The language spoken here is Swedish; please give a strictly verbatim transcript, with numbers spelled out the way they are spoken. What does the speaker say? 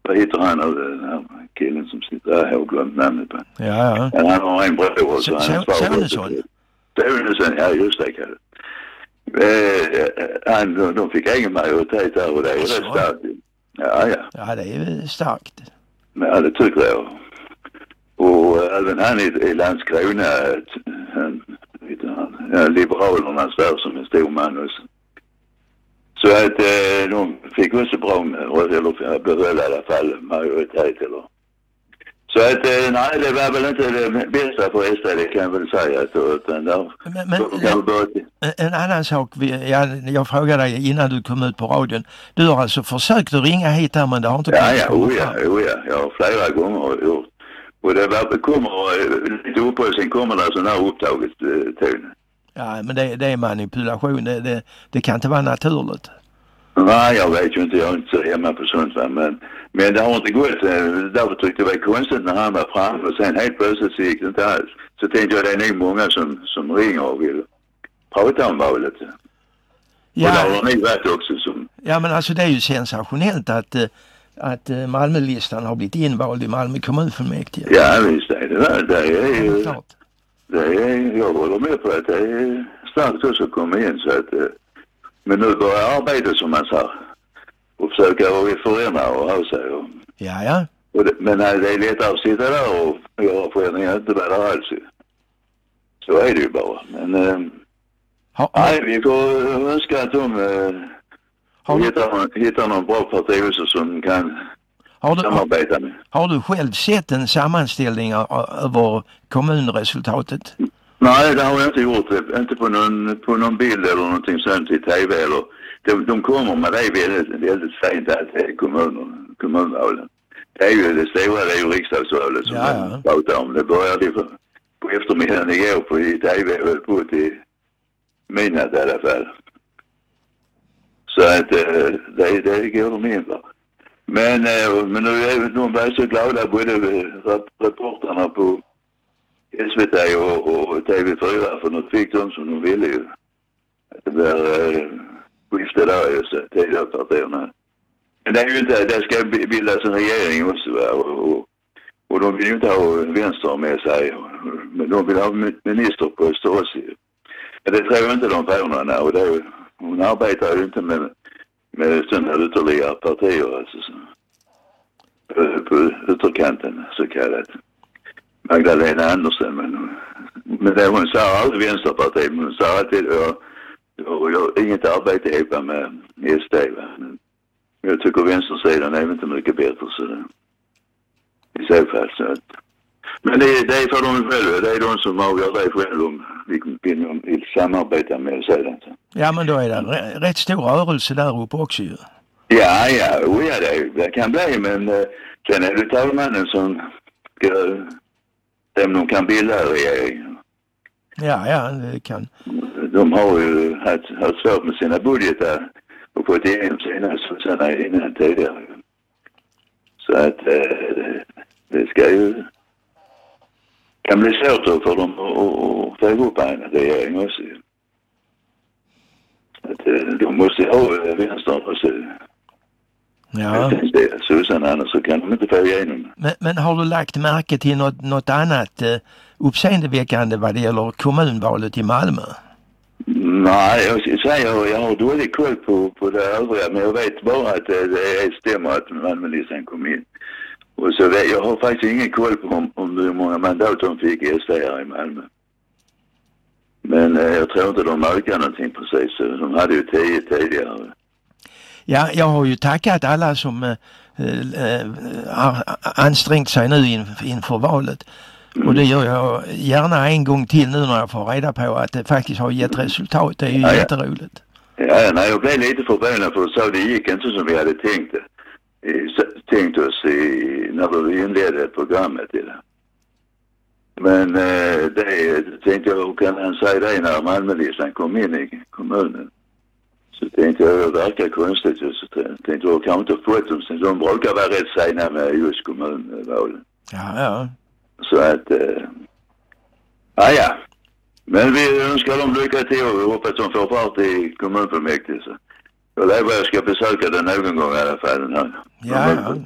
vad heter han av den här killen som sitter här, jag har glömt namnet på. Ja, ja. Men han har en bror. Sonesson. Sonesson, ja just det. Kan eh, han, de fick ingen majoritet där och det är rätt starkt. Ja, ja. Ja, det är starkt. Ja, det tycker jag. Och även han i, i Landskrona, han, han, ja, Liberalernas där som en stor man också. Så att eh, de fick också bra med, eller behöll i alla fall majoritet eller. Så att eh, nej, det var väl inte det bästa för S D, det kan jag väl säga. Utan där, men men en, en annan sak, jag, jag frågade dig innan du kom ut på radion. Du har alltså försökt att ringa hit här men det har inte kommit. Ja, ja, oh, ja, oh, ja, jag har flera gånger gjort. Och det var, kommer lite upp och sen kommer det sån här upptaget eh, ton. Ja, men det, det är manipulation. Det, det, det kan inte vara naturligt. Nej, jag vet ju inte. Jag är inte så hemma på sånt. Va? Men, men det har inte gått. Därför tyckte jag det var konstigt när han var fram. Och sen helt plötsligt så gick det inte alls. Så tänkte jag det är nog många som, som ringer och vill prata om valet. Ja. Och det har ni varit också. Som... Ja, men alltså det är ju sensationellt att, att Malmölistan har blivit invald i Malmö kommunfullmäktige. Ja, visst är det. Det är ju... Ja, det är, jag håller med på att det är starkt också att komma in så att, men nu börjar arbetet som man sa och försöka förändra och ha sig. Och, ja, ja. Och det, men det är lättare att sitta där och göra förändringar, inte bara där alls. Så är det ju bara. Men äh, ha, nej, vi får önska att de äh, hittar, hittar någon bra parti också som kan har du, samarbeta med. Har, har du själv sett en sammanställning över kommunresultatet? Nej, det har jag inte gjort. Inte på någon, på någon bild eller någonting sånt i tv. Eller, de, de kommer med det väldigt, väldigt sent att det är kommunen, kommunvalen. Det är ju det stora, det är ju riksdagsvalet som ja, ja. man pratar om. Det började på, på eftermiddagen igår på i tv och höll på till midnatt i alla fall. Så att det, det går de in för. Men, men nu är de var så glada, både reporterna på S V T och, och T V fyra, för nu fick de som de ville ju. Att det blir eh, skifte där just tidigare partierna. Men det är ju inte, det ska bildas en regering också va? Och, och, och de vill ju inte ha vänster med sig. Men de vill ha ministerposter också. Men det tror jag inte de får några. Och det, hon arbetar ju inte med, med sådana ytterligare partier alltså. Så, på, på ytterkanten så kallat. Magdalena Andersson, men, men det hon sa aldrig vänsterpartiet, men hon sa alltid jag, jag, jag har inget arbete ihop med S D. Men jag tycker vänstersidan är inte mycket bättre så det, i så fall. Så att, men det, det är för dem själva, det är de som avgör det själv om vilken de vill samarbeta med sedan. Ja, men då är det rätt stor rörelse där uppe också ju. Ja, ja, oh, ja det, det kan bli, men uh, sen är det talmannen som ska om de kan bilda regering. Ja, ja, det kan. De har ju haft, haft svårt med sina budgetar och fått igenom sina sådana innan tidigare. Så att eh, det ska ju kan bli svårt för dem att få ihop en regering också. Att eh, de måste ha vänstern och så. Ja. Susan, annars så kan de inte få igenom. Men, men har du lagt märke till något, något annat uh, uppseendeväckande vad det gäller kommunvalet i Malmö? Nej, jag säger jag har dålig koll på, på det övriga, men jag vet bara att det, det stämmer att Malmölistan kom in. Och så vet, jag har faktiskt ingen koll på om, om hur många mandat de fick S D här i Malmö. Men uh, jag tror inte de ökar någonting precis. De hade ju tio tidigare. Ja, jag har ju tackat alla som äh, äh, har ansträngt sig nu in, inför valet. Mm. Och det gör jag gärna en gång till nu när jag får reda på att det faktiskt har gett resultat. Det är ju ja, jätteroligt. Ja, nej, jag blev lite förvånad för så det gick inte som vi hade tänkt, tänkt oss i, när vi inledde programmet. I det. Men äh, det tänkte jag, kan han säga det när Malmölistan kom in i kommunen? Så tänkte jag, det verkar konstigt. Så tänkte jag, kan inte fått dem. De brukar vara rätt sena med just kommunvalen. Ja, ja. Så att, äh, ja, ja. Men vi önskar dem lycka till och hoppas att de får fart i kommunfullmäktige. Så jag lovar att jag ska besöka den någon gång i alla fall. Ja, ja.